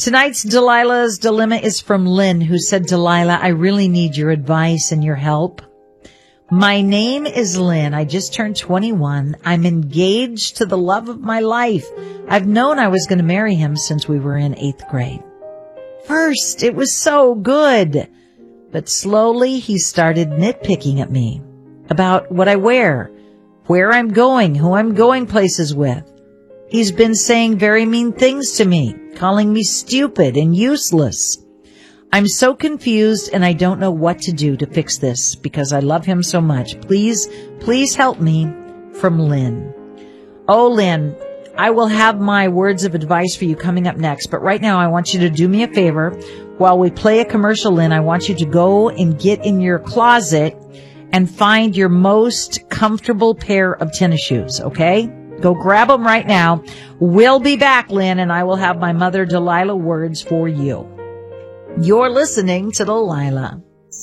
Tonight's Delilah's Dilemma is from Lynn, who said, Delilah, I really need your advice and your help. My name is Lynn. I just turned 21. I'm engaged to the love of my life. I've known I was going to marry him since we were in 8th grade. First, it was so good. But slowly he started nitpicking at me about what I wear, where I'm going, who I'm going places with. He's been saying very mean things to me, calling me stupid and useless. I'm so confused and I don't know what to do to fix this because I love him so much. Please help me. From Lynn. Oh, Lynn, I will have my words of advice for you coming up next. But right now I want you to do me a favor. While we play a commercial, Lynn, I want you to go and get in your closet and find your most comfortable pair of tennis shoes, okay? Go grab them right now. We'll be back, Lynn, and I will have my mother Delilah words for you. You're listening to Delilah.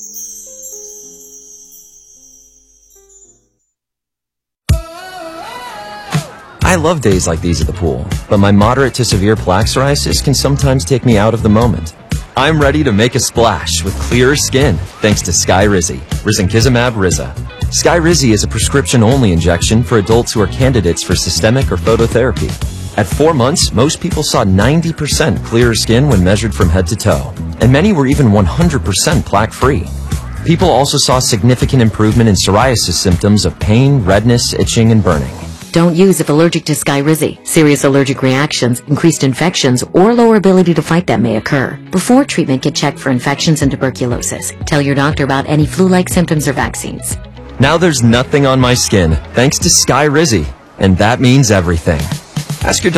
I love days like these at the pool, but my moderate to severe plaque psoriasis can sometimes take me out of the moment. I'm ready to make a splash with clearer skin thanks to Skyrizi, risankizumab Riza. Skyrizi is a prescription-only injection for adults who are candidates for systemic or phototherapy. At 4 months, most people saw 90% clearer skin when measured from head to toe, and many were even 100% plaque-free. People also saw significant improvement in psoriasis symptoms of pain, redness, itching, and burning. Don't use if allergic to Skyrizi. Serious allergic reactions, increased infections, or lower ability to fight them may occur. Before treatment, get checked for infections and tuberculosis. Tell your doctor about any flu-like symptoms or vaccines. Now there's nothing on my skin thanks to Skyrizi, and that means everything. Ask your